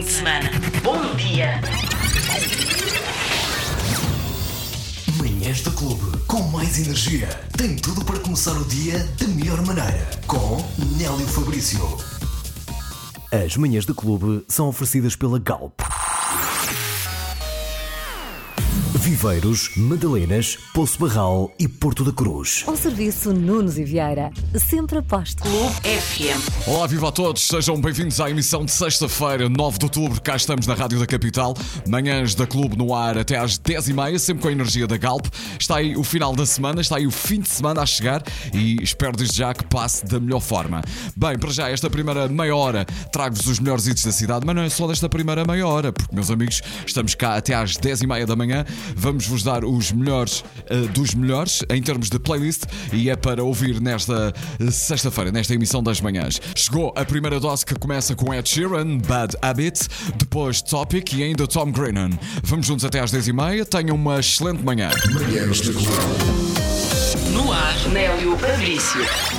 de semana. Bom dia! Manhãs da Clube, com mais energia. Tem tudo para começar o dia da melhor maneira. Com Nélio Fabrício. As manhãs da Clube são oferecidas pela Galp. Viveiros, Madalenas, Poço Barral e Porto da Cruz. Ao serviço Nunes e Vieira, sempre aposto. Clube FM. Olá, viva a todos, sejam bem-vindos à emissão de sexta-feira, 9 de outubro. Cá estamos na Rádio da Capital, manhãs da Clube no ar até às 10h30, sempre com a energia da Galp. Está aí o final da semana, está aí o fim de semana a chegar e espero desde já que passe da melhor forma. Bem, para já, esta primeira meia hora trago-vos os melhores hits da cidade, mas não é só desta primeira meia hora, porque, meus amigos, estamos cá até às 10h30 da manhã. Vamos-vos dar os melhores dos melhores em termos de playlist e é para ouvir nesta sexta-feira, nesta emissão das manhãs. Chegou a primeira dose que começa com Ed Sheeran, Bad Habit, depois Topic e ainda Tom Grennan. Vamos juntos até às 10h30. Tenham uma excelente manhã. Manhãs da Clube. No ar, Nélio Fabrício.